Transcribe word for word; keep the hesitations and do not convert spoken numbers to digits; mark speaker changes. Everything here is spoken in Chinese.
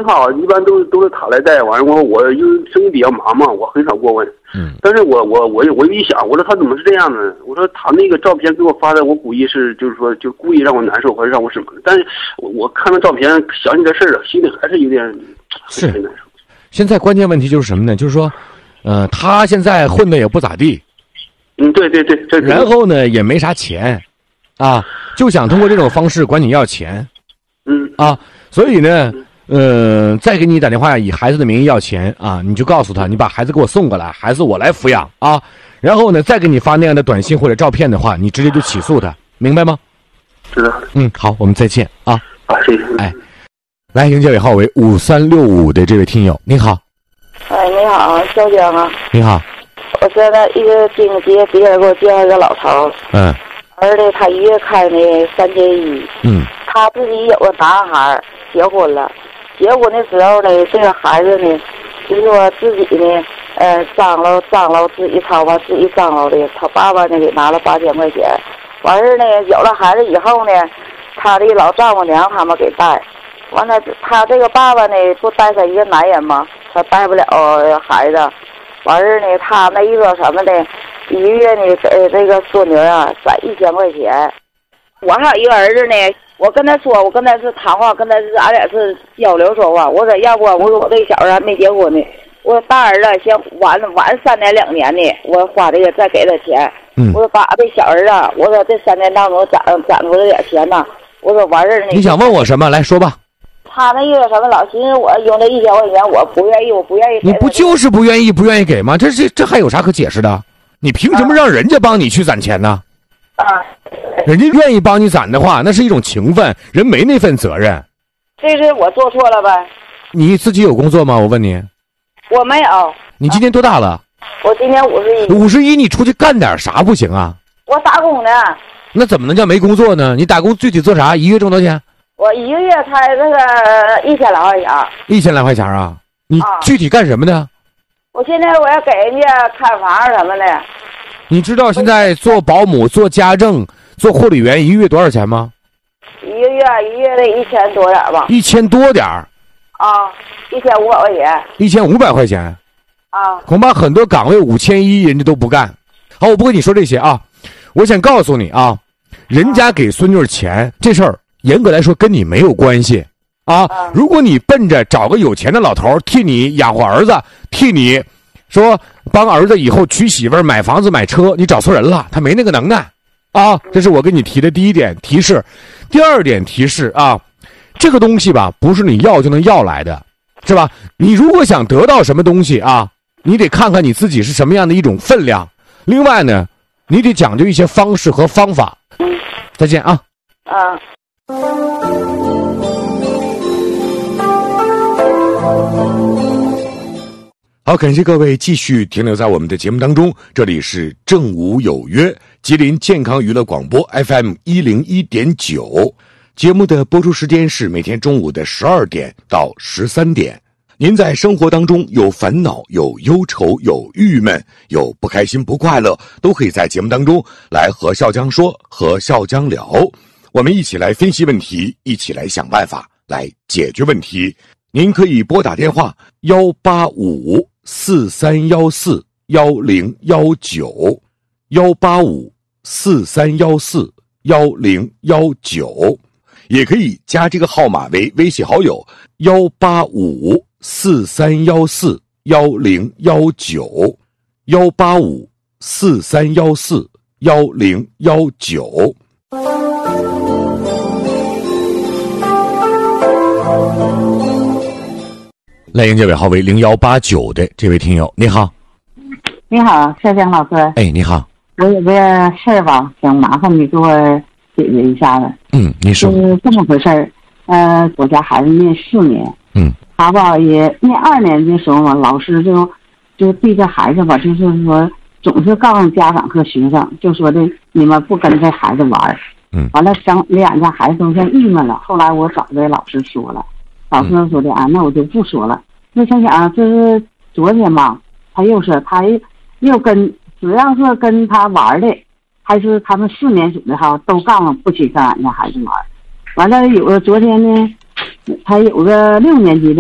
Speaker 1: 很好，一般都都是他来带。完了我我因为生意比较忙嘛，我很少过问。
Speaker 2: 嗯。
Speaker 1: 但是我我我我一想，我说他怎么是这样呢？我说他那个照片给我发的，我估计是就是说就故意让我难受或者让我什么的。但是我我看到照片想起这事儿了，心里还是有点
Speaker 2: 是
Speaker 1: 很难受。
Speaker 2: 现在关键问题就是什么呢？就是说，呃，他现在混的也不咋地。
Speaker 1: 嗯，对对对，这
Speaker 2: 然后呢也没啥钱，啊，就想通过这种方式管你要钱。
Speaker 1: 嗯。
Speaker 2: 啊，所以呢。呃，再给你打电话以孩子的名义要钱啊，你就告诉他，你把孩子给我送过来，孩子我来抚养啊。然后呢，再给你发那样的短信或者照片的话，你直接就起诉他，明白吗？
Speaker 1: 知道。
Speaker 2: 嗯，好，我们再见啊。
Speaker 1: 好，谢谢。
Speaker 2: 哎，来，营业尾号为五三六五的这位听友，你好。
Speaker 3: 哎，你好，小江啊。
Speaker 2: 你好。
Speaker 3: 我现在一个经济别人给我介绍一个老头。
Speaker 2: 嗯。
Speaker 3: 儿子他一月开的三千一。
Speaker 2: 嗯。
Speaker 3: 他自己有个男孩，结婚了。结婚的时候呢，这个孩子呢，就是说自己呢，呃，张罗张罗自己掏吧，自己张罗的。他爸爸呢给拿了八千块钱，完事呢，有了孩子以后呢，他的老丈母娘他们给带，完了他这个爸爸呢不带他一个男人吗？他带不了孩子，完事呢，他那一个什么呢，一个月呢给这个孙女啊攒一千块钱。我还有一个儿子呢。我跟他说，我跟他是谈话，跟他是俺俩是交流说话。我说要不，我说我这个小儿还没结婚呢，我说大儿子先晚晚三年两年呢，我花这个再给他钱。
Speaker 2: 嗯。
Speaker 3: 我说把这小儿子，我说这三年当中攒攒出这点钱呢，我说完事儿呢。
Speaker 2: 你想问我什么？来说吧。
Speaker 3: 他那个什么老寻思我用这一千块钱，我不愿意，我不愿意给。
Speaker 2: 你不就是不愿意不愿意给吗？这这这还有啥可解释的？你凭什么让人家帮你去攒钱呢？
Speaker 3: 啊。
Speaker 2: 人家愿意帮你攒的话，那是一种情分，人没那份责任。
Speaker 3: 这是我做错了呗？
Speaker 2: 你自己有工作吗？我问你。
Speaker 3: 我没有。
Speaker 2: 你今年多大了？
Speaker 3: 我今年五十一。
Speaker 2: 五十一，你出去干点啥不行啊？
Speaker 3: 我打工的。
Speaker 2: 那怎么能叫没工作呢？你打工具体做啥？一月挣多少钱？
Speaker 3: 我一个月才这个一千来块钱。
Speaker 2: 一千来块钱啊？你具体干什么的？啊、
Speaker 3: 我现在我要给人家看房什么的。
Speaker 2: 你知道现在做保姆、做家政、做护理员一个月多少钱吗？
Speaker 3: 一个月一月得一千多点吧。
Speaker 2: 一千多点儿。
Speaker 3: 啊，一千五百块钱。
Speaker 2: 一千五百块钱。
Speaker 3: 啊。
Speaker 2: 恐怕很多岗位五千一人家都不干。好，我不跟你说这些啊，我想告诉你啊，人家给孙女钱这事儿，严格来说跟你没有关系啊。
Speaker 3: 啊
Speaker 2: 如果你奔着找个有钱的老头替你养活儿子，替你说帮儿子以后娶媳妇儿、买房子、买车，你找错人了，他没那个能耐啊。这是我给你提的第一点提示。第二点提示啊，这个东西吧，不是你要就能要来的，是吧？你如果想得到什么东西啊，你得看看你自己是什么样的一种分量。另外呢，你得讲究一些方式和方法。再见啊。
Speaker 3: 啊。
Speaker 2: 好，感谢各位继续停留在我们的节目当中，这里是正午有约，吉林健康娱乐广播 F M 一零一点九，节目的播出时间是每天中午的十二点到十三点。您在生活当中有烦恼、有忧愁、有郁闷、有不开心、不快乐，都可以在节目当中来和笑江说，和笑江聊，我们一起来分析问题，一起来想办法来解决问题。您可以拨打电话幺八五四三幺四幺零幺九，幺八五四三幺四幺零幺九，也可以加这个号码为微信好友幺八五四三幺四幺零幺九，幺八五四三幺四幺零幺九。来，迎接尾号为零幺八九的这位听友，你好。
Speaker 4: 你好，笑江老师。
Speaker 2: 哎，你好。
Speaker 4: 我有个事儿吧，想麻烦你给我解决一下子。
Speaker 2: 嗯，你说。
Speaker 4: 是这么回事儿，呃，我家孩子念四年，
Speaker 2: 嗯，
Speaker 4: 他吧也念二年的时候嘛，老师就就对这孩子吧，就是说总是告诉家长和学生，就说的你们不跟这孩子玩儿。
Speaker 2: 嗯，
Speaker 4: 完了，两两家孩子都像郁闷了。后来我找这老师说了。老师说的啊，那我就不说了。那想想，这是昨天吧，他又是他又跟只要是跟他玩的，还是他们四年级的哈，都告诉不许跟俺家孩子玩。完了有个昨天呢，他有个六年级的